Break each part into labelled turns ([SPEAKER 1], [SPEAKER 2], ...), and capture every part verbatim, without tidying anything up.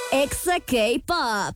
[SPEAKER 1] Exa K-Pop.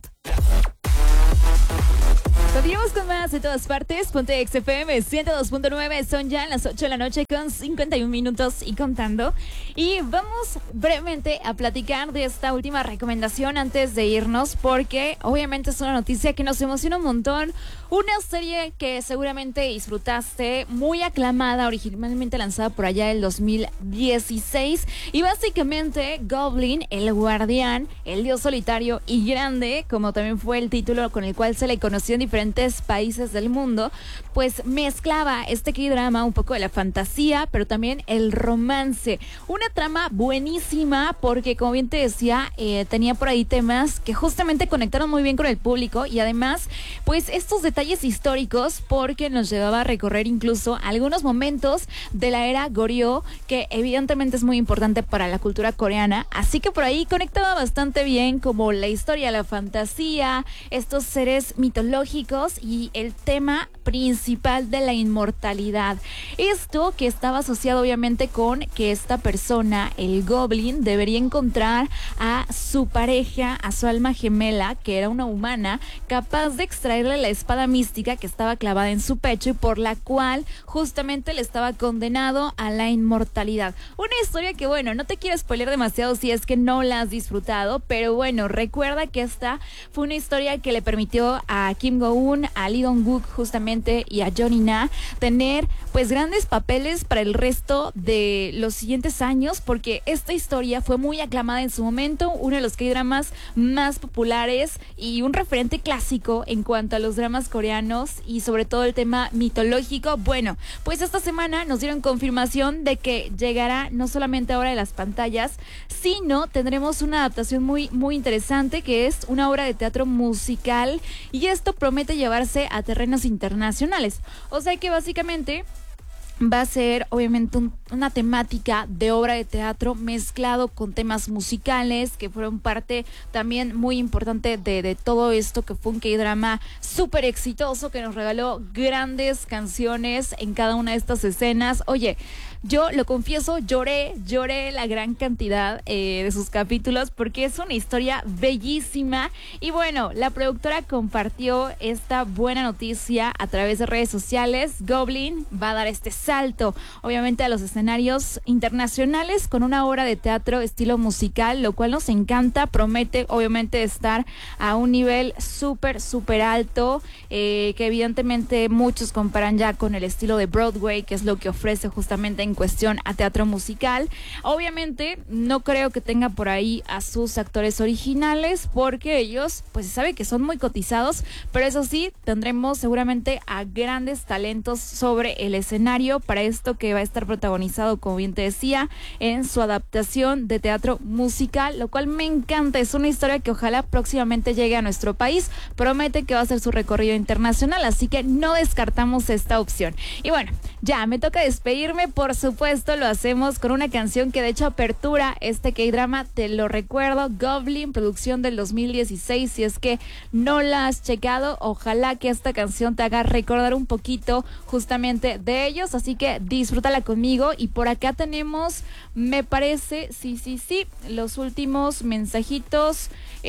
[SPEAKER 1] Continuamos con más de todas partes. Ponte X F M ciento dos punto nueve. Son ya las ocho de la noche con cincuenta y un minutos y contando. Y vamos brevemente a platicar de esta última recomendación antes de irnos, porque obviamente es una noticia que nos emociona un montón. Una serie que seguramente disfrutaste, muy aclamada, originalmente lanzada por allá del dos mil dieciséis. Y básicamente Goblin, el guardián, el dios solitario y grande, como también fue el título con el cual se le conoció en diferentes países del mundo, pues mezclaba este K-drama un poco de la fantasía, pero también el romance. Una trama buenísima porque, como bien te decía, eh, tenía por ahí temas que justamente conectaron muy bien con el público, y además, pues estos detalles históricos, porque nos llevaba a recorrer incluso algunos momentos de la era Goryeo, que evidentemente es muy importante para la cultura coreana, así que por ahí conectaba bastante bien como la historia, la fantasía, estos seres mitológicos y el tema principal de la inmortalidad. Esto que estaba asociado obviamente con que esta persona, el Goblin, debería encontrar a su pareja, a su alma gemela, que era una humana, capaz de extraerle la espada mística que estaba clavada en su pecho y por la cual justamente le estaba condenado a la inmortalidad. Una historia que, bueno, no te quiero spoiler demasiado si es que no la has disfrutado, pero bueno, recuerda que esta fue una historia que le permitió a Kim Go-eun, a Lee Dong-wook justamente y a Johnny Na tener pues grandes papeles para el resto de los siguientes años, porque esta historia fue muy aclamada en su momento, uno de los K-dramas más populares y un referente clásico en cuanto a los dramas coreanos y sobre todo el tema mitológico. Bueno, pues esta semana nos dieron confirmación de que llegará no solamente ahora de las pantallas, sino tendremos una adaptación muy muy interesante, que es una obra de teatro musical, y esto promete llevarse a terrenos internacionales. O sea que básicamente va a ser obviamente un, una temática de obra de teatro mezclado con temas musicales que fueron parte también muy importante de, de todo esto, que fue un K-drama súper exitoso que nos regaló grandes canciones en cada una de estas escenas. Oye, yo lo confieso, lloré, lloré la gran cantidad eh, de sus capítulos porque es una historia bellísima. Y bueno, la productora compartió esta buena noticia a través de redes sociales. Goblin va a dar este salto, obviamente, a los escenarios internacionales con una obra de teatro estilo musical, lo cual nos encanta. Promete, obviamente, estar a un nivel súper, súper alto, eh, que evidentemente muchos comparan ya con el estilo de Broadway, que es lo que ofrece justamente en cuestión a teatro musical. Obviamente no creo que tenga por ahí a sus actores originales, porque ellos pues se sabe que son muy cotizados, pero eso sí, tendremos seguramente a grandes talentos sobre el escenario para esto que va a estar protagonizado, como bien te decía, en su adaptación de teatro musical, lo cual me encanta. Es una historia que ojalá próximamente llegue a nuestro país. Promete que va a ser su recorrido internacional, así que no descartamos esta opción. Y bueno, ya me toca despedirme. Por supuesto, lo hacemos con una canción que de hecho apertura este K-drama, te lo recuerdo, Goblin, producción del dos mil dieciséis. Si es que no la has checado, ojalá que esta canción te haga recordar un poquito justamente de ellos, así que disfrútala conmigo. Y por acá tenemos, me parece, sí, sí, sí, los últimos mensajitos.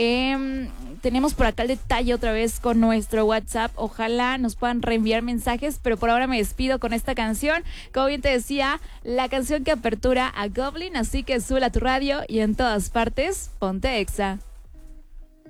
[SPEAKER 1] Eh, tenemos por acá el detalle otra vez con nuestro WhatsApp. Ojalá nos puedan reenviar mensajes, pero por ahora me despido con esta canción. Como bien te decía, la canción que apertura a Goblin, así que sube a tu radio y en todas partes, ponte Exa.